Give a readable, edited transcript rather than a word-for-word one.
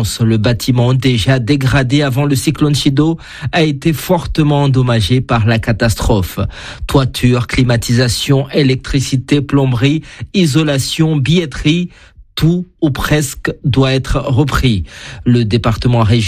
d'urgence. Le bâtiment déjà dégradé avant le cyclone Chido a été fortement endommagé par la catastrophe. Toiture, climatisation, électricité, plomberie, isolation, billetterie, tout ou presque doit être repris. Le département régional